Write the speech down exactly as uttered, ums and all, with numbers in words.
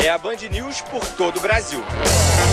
é a Band News por todo o Brasil.